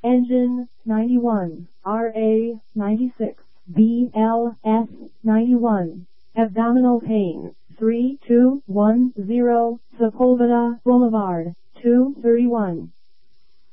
Engine 91, RA 96, BLS 91. Abdominal pain 3210 Sepulveda Boulevard 231.